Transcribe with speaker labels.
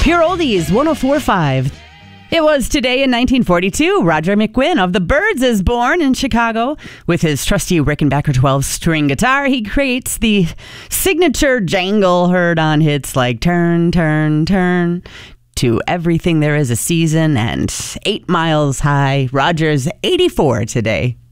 Speaker 1: Pure Oldies 104.5. It was today in 1942, Roger McGuinn of the Byrds is born in Chicago. With his trusty Rickenbacker 12-string guitar, he creates the signature jangle heard on hits like Turn, Turn, Turn, to Everything There Is a Season, and 8 Miles High. Roger's 84 today.